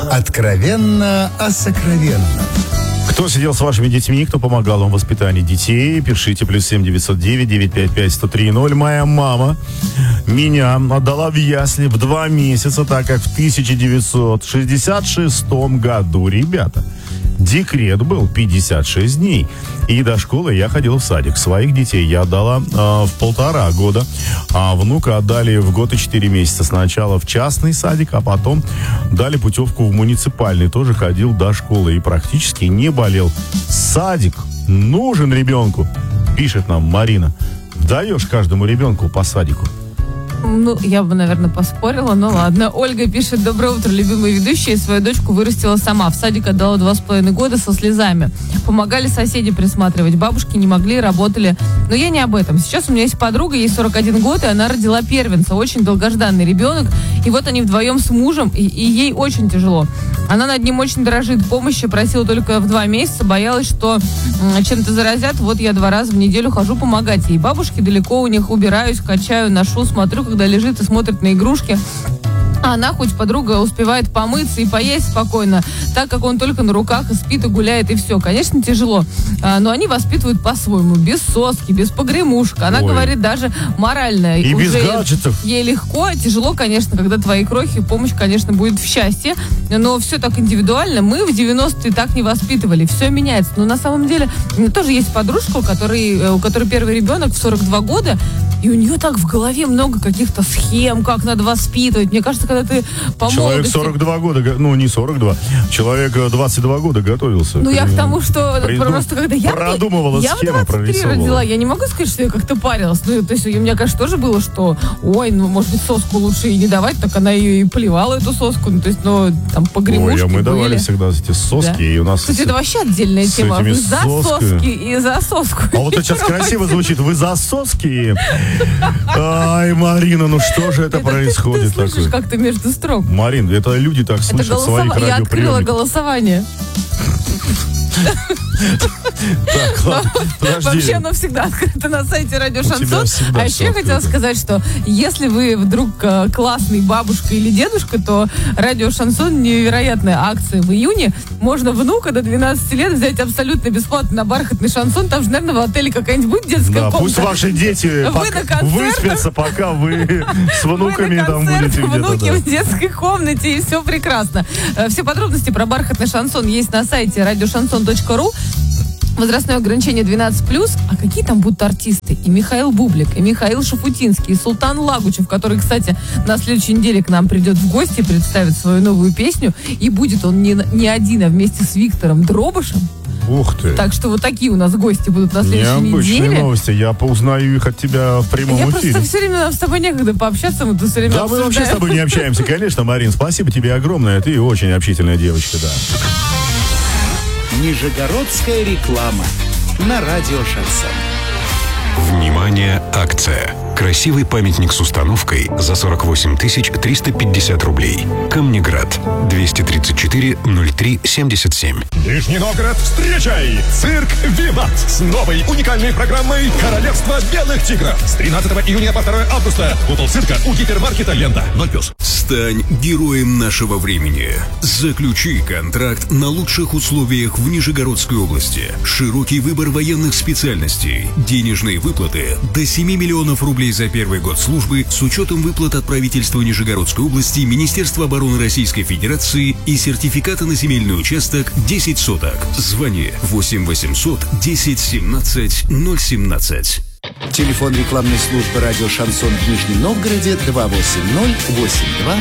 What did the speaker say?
Откровенно о сокровенном. Кто сидел с вашими детьми, кто помогал вам в воспитании детей, пишите +7 909 955 1030. Моя мама меня отдала в ясли в 2 месяца, так как в 1966 году, ребята, декрет был 56 дней. И до школы я ходил в садик. Своих детей я отдала в 1,5 года, а внука отдали в 1 год и 4 месяца. Сначала в частный садик, а потом дали путевку в муниципальный. Тоже ходил до школы и практически не болел. Садик нужен ребенку, пишет нам Марина. Даешь каждому ребенку по садику? Ну, я бы, наверное, поспорила, но ладно. Ольга пишет: доброе утро, любимые ведущие. Свою дочку вырастила сама. В садик отдала 2,5 года со слезами. Помогали соседи присматривать. Бабушки не могли, работали. Но я не об этом. Сейчас у меня есть подруга, ей 41 год, и она родила первенца. Очень долгожданный ребенок. И вот они вдвоем с мужем, и ей очень тяжело. Она над ним очень дорожит. Помощи просила только в 2 месяца. Боялась, что чем-то заразят. Вот я 2 раза в неделю хожу помогать ей. Бабушки далеко у них, убираюсь, качаю, ношу, смотрю, когда лежит и смотрит на игрушки. А она, хоть подруга, успевает помыться и поесть спокойно, так как он только на руках и спит, и гуляет, и все. Конечно, тяжело. Но они воспитывают по-своему. Без соски, без погремушек. Она говорит, даже морально. И без гаджетов. Ей легко. Тяжело, конечно, когда твои крохи. Помощь, конечно, будет в счастье. Но все так индивидуально. Мы в 90-е так не воспитывали. Все меняется. Но на самом деле, у меня тоже есть подружка, у которой первый ребенок в 42 года. И у нее так в голове много каких-то схем, как надо воспитывать. Мне кажется, когда ты по человек молодости... 42 года, ну не 42, человек 22 года готовился. Ну я к тому, что просто когда я... Продумывала схему, прорисовывала. Я в 23 родила, я не могу сказать, что я как-то парилась. Ну, то есть у меня, конечно, тоже было, что, ой, ну, может быть, соску лучше и не давать, так она ее и поливала, эту соску. Ну, то есть, ну, там, погремушки мы были. давали всегда эти соски, да? И у нас... Кстати, это вообще отдельная тема. Вы за соски и за соску. А вот это сейчас красиво звучит. Вы за соски? Ай, Марина, ну что же это происходит такое? Ты слышишь как-то между строк. Марин, это люди так слышат своих радиоприемников. Я открыла голосование. Так, ладно, подожди. Вообще оно всегда открыто на сайте Радио Шансон. А еще я хотела сказать, что если вы вдруг классный бабушка или дедушка, то Радио Шансон — невероятная акция в июне. Можно внука до 12 лет взять абсолютно бесплатно на бархатный шансон. Там же, наверное, в отеле какая-нибудь будет детская комната. Пусть ваши дети выспятся, пока вы с внуками там будете где-то. Внуки в детской комнате, и все прекрасно. Все подробности про бархатный шансон есть на сайте radioshanson.ru. Возрастное ограничение 12+. А какие там будут артисты? И Михаил Бублик, и Михаил Шафутинский, и Султан Лагучев, который, кстати, на следующей неделе к нам придет в гости, представит свою новую песню. И будет он не один, а вместе с Виктором Дробышем. Ух ты. Так что вот такие у нас гости будут на следующей неделе. Необычные новости. Я узнаю их от тебя в прямом эфире. Я просто все время, нам с тобой некогда пообщаться, мы тут все время обсуждаем. Мы вообще с тобой не общаемся, конечно, Марин. Спасибо тебе огромное. Ты очень общительная девочка, да. Нижегородская реклама на Радио Шансон. Внимание, акция. Красивый памятник с установкой за 48 350 рублей. Камнеград. 234-03-77. Нижний Новгород, встречай! Цирк «Виват» с новой уникальной программой «Королевство белых тигров». С 13 июня по 2 августа. Купол цирка у гипермаркета «Лента». 0+. Стань героем нашего времени. Заключи контракт на лучших условиях в Нижегородской области. Широкий выбор военных специальностей. Денежные выплаты до 7 миллионов рублей за первый год службы с учетом выплат от правительства Нижегородской области, Министерства обороны Российской Федерации и сертификата на земельный участок 10 соток. Звони 8 800 10 17 017. Телефон рекламной службы «Радио Шансон» в Нижнем Новгороде 280 82